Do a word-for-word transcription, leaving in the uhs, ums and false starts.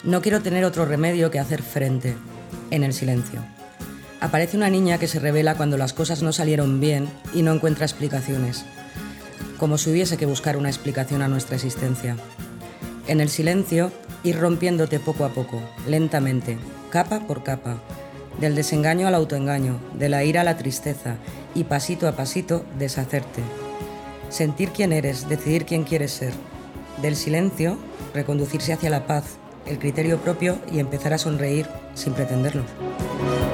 No quiero tener otro remedio que hacer frente, en el silencio. Aparece una niña que se revela cuando las cosas no salieron bien y no encuentra explicaciones, como si hubiese que buscar una explicación a nuestra existencia. En el silencio, ir rompiéndote poco a poco, lentamente, capa por capa, del desengaño al autoengaño, de la ira a la tristeza, y pasito a pasito deshacerte. Sentir quién eres, decidir quién quieres ser. Del silencio, reconducirse hacia la paz, el criterio propio y empezar a sonreír sin pretenderlo.